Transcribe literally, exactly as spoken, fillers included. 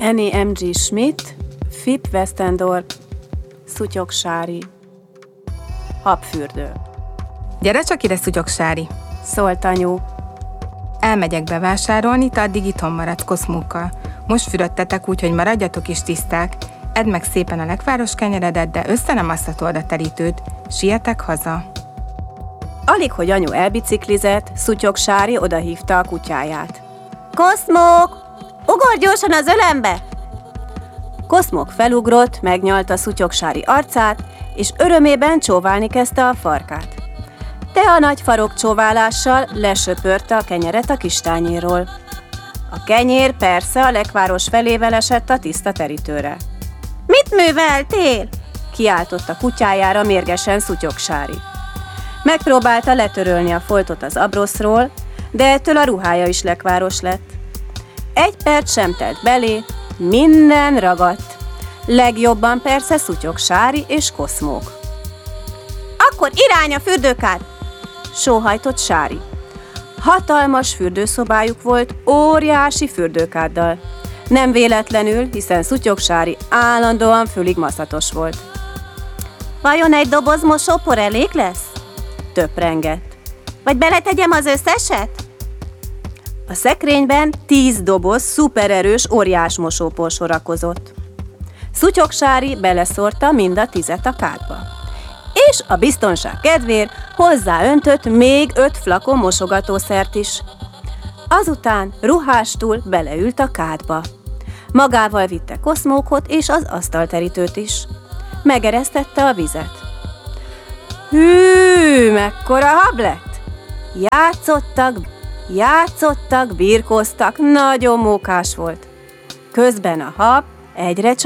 Annie em gé Schmidt, Fip Westendorp, Szutyok Sári. Habfürdő. Gyere csak ide, Szutyok Sári! Szólt anyu. Elmegyek bevásárolni, te addig itthon maradsz Koszmókkal. Most fürödtetek úgy, hogy maradjatok is tiszták. Edd meg szépen a lekváros kenyeredet, de össze nem asztatod a terítőt. Sietek haza. Alig, hogy anyu elbiciklizett, Szutyok Sári odahívta a kutyáját. Koszmók! Ugorj gyorsan az ölembe! Koszmók felugrott, megnyalta Szutyok Sári arcát, és örömében csóválni kezdte a farkát. De a nagy farok csóválással lesöpörte a kenyeret a kis tányérról. A kenyér persze a lekváros felével esett a tiszta terítőre. Mit műveltél? Kiáltott a kutyájára mérgesen Szutyok Sári. Megpróbálta letörölni a foltot az abroszról, de ettől a ruhája is lekváros lett. Egy perc sem telt belé, minden ragadt. Legjobban persze Szutyok Sári és Koszmók. Akkor irány a fürdőkád! Sóhajtott Sári. Hatalmas fürdőszobájuk volt, óriási fürdőkáddal. Nem véletlenül, hiszen Szutyok Sári állandóan fülig maszatos volt. Vajon egy doboz mosópor elég lesz? Töprengett. Vagy beletegyem az összeset? A szekrényben tíz doboz szupererős óriás mosópor sorakozott. Szutyok Sári beleszórta mind a tizet a kádba. És a biztonság kedvéért hozzáöntött még öt flakon mosogatószert is. Azután ruhástul beleült a kádba. Magával vitte Koszmókot és az asztalterítőt is. Megeresztette a vizet. Hű, mekkora hab lett! Játszottak, játszottak, birkóztak, nagyon mókás volt. Közben a hab egyre csak